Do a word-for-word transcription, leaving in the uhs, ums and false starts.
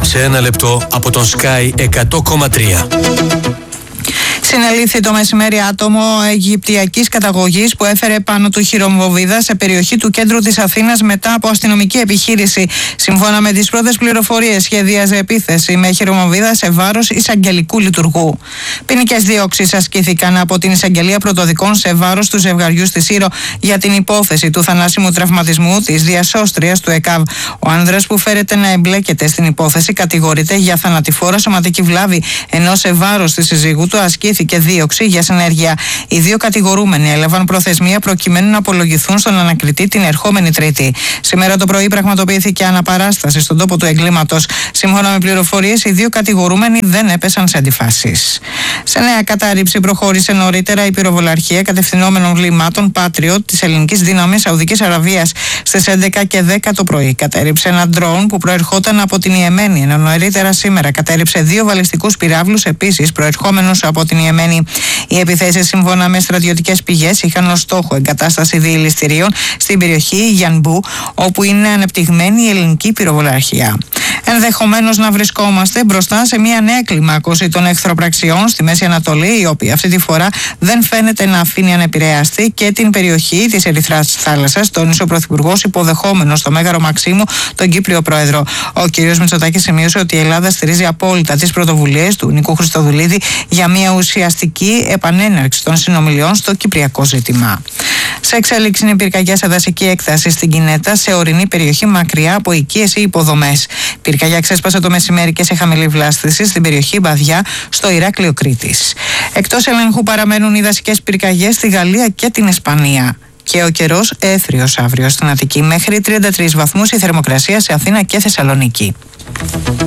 σε ένα λεπτό από τον Sky εκατό κόμμα τρία. Συνελήφθη το μεσημέρι άτομο αιγυπτιακής καταγωγής που έφερε πάνω του χειρομοβίδα σε περιοχή του κέντρου της Αθήνας μετά από αστυνομική επιχείρηση. Σύμφωνα με τις πρώτες πληροφορίες, σχεδίαζε επίθεση με χειρομοβίδα σε βάρος εισαγγελικού λειτουργού. Ποινικές διώξεις ασκήθηκαν από την εισαγγελία πρωτοδικών σε βάρος του ζευγαριού στη Σύρο για την υπόθεση του θανάσιμου τραυματισμού της διασώστριας του ΕΚΑΒ. Ο άνδρας που φέρεται να εμπλέκεται στην υπόθεση κατηγορείται για θανατηφόρα σωματική βλάβη, ενώ σε βάρος της συζύγου του ασκήθηκε και δίωξη για συνέργεια. Οι δύο κατηγορούμενοι έλαβαν προθεσμία προκειμένου να απολογηθούν στον ανακριτή την ερχόμενη Τρίτη. Σήμερα το πρωί πραγματοποιήθηκε αναπαράσταση στον τόπο του εγκλήματος. Σύμφωνα με πληροφορίες, οι δύο κατηγορούμενοι δεν έπεσαν σε αντιφάσεις. Σε νέα κατάρριψη προχώρησε νωρίτερα η πυροβολαρχία κατευθυνόμενων βλημάτων Patriot της ελληνικής δύναμης Σαουδικής Αραβίας στις έντεκα και δέκα το πρωί. Κατέρριψε ένα ντρόουν που προερχόταν από την Ιεμένη, ενώ νωρίτερα σήμερα κατέρριψε δύο βαλιστικούς πυράβλους επίσης προερχόμενους από την Ιεμένη. Οι επιθέσεις, σύμφωνα με στρατιωτικές πηγές, είχαν ως στόχο εγκατάσταση διελιστηρίων στην περιοχή Γιανμπού, όπου είναι ανεπτυγμένη η ελληνική πυροβολαρχία. Ενδεχομένως να βρισκόμαστε μπροστά σε μια νέα κλιμάκωση των εχθροπραξιών στη Μέση Ανατολή, η οποία αυτή τη φορά δεν φαίνεται να αφήνει ανεπηρέαστη και την περιοχή της Ερυθράς Θάλασσας, τόνισε ο Πρωθυπουργός, υποδεχόμενος στο Μέγαρο Μαξίμου τον Κύπριο Πρόεδρο. Ο κ. Μητσοτάκης σημείωσε ότι η Ελλάδα στηρίζει απόλυτα τις πρωτοβουλίες του Νίκου Χριστοδουλίδη για μια ουσιαστική επανέναρξη των συνομιλιών στο κυπριακό ζήτημα. Σε εξέλιξη είναι πυρκαγιά σε δασική έκταση στην Κινέτα, σε ορεινή περιοχή μακριά από οικίες ή υποδομές. Πυρκαγιά ξέσπασε το μεσημέρι και σε χαμηλή βλάστηση στην περιοχή Μπαδιά, στο Ηράκλειο Κρήτης. Εκτός ελέγχου παραμένουν οι δασικές πυρκαγιές στη Γαλλία και την Ισπανία. Και ο καιρός έθριος αύριο στην Αττική, μέχρι τριάντα τρεις βαθμούς η θερμοκρασία σε Αθήνα και Θεσσαλονίκη.